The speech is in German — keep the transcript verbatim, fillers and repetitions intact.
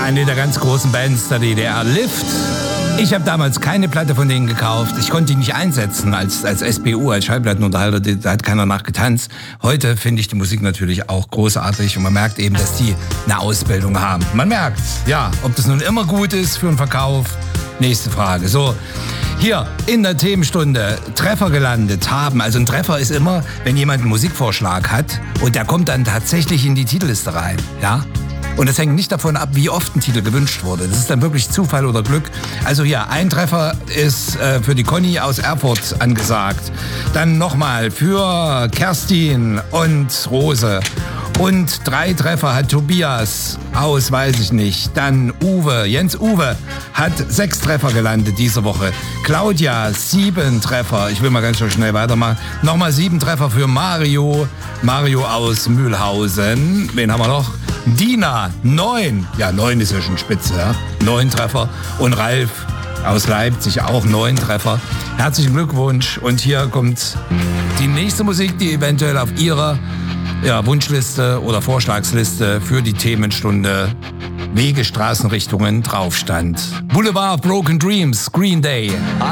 eine der ganz großen Bands der D D R, Lift. Ich habe damals keine Platte von denen gekauft. Ich konnte die nicht einsetzen als, als S B U, als Schallplattenunterhalter. Da hat keiner nachgetanzt. Heute finde ich die Musik natürlich auch großartig und man merkt eben, dass die eine Ausbildung haben. Man merkt, ja, ob das nun immer gut ist für einen Verkauf, nächste Frage. So, hier in der Themenstunde Treffer gelandet haben. Also ein Treffer ist immer, wenn jemand einen Musikvorschlag hat und der kommt dann tatsächlich in die Titelliste rein, ja. Und das hängt nicht davon ab, wie oft ein Titel gewünscht wurde. Das ist dann wirklich Zufall oder Glück. Also hier, ein Treffer ist äh, für die Conny aus Erfurt angesagt. Dann nochmal für Kerstin und Rose. Und drei Treffer hat Tobias aus, weiß ich nicht. Dann Uwe, Jens Uwe hat sechs Treffer gelandet diese Woche. Claudia, sieben Treffer. Ich will mal ganz schön schnell weitermachen. Nochmal sieben Treffer für Mario. Mario aus Mühlhausen. Wen haben wir noch? Dina, neun. Ja, neun ist ja schon spitze, ja. Neun Treffer. Und Ralf aus Leipzig auch neun Treffer. Herzlichen Glückwunsch. Und hier kommt die nächste Musik, die eventuell auf Ihrer ja, Wunschliste oder Vorschlagsliste für die Themenstunde Wege, Straßenrichtungen drauf stand. Boulevard of Broken Dreams, Green Day.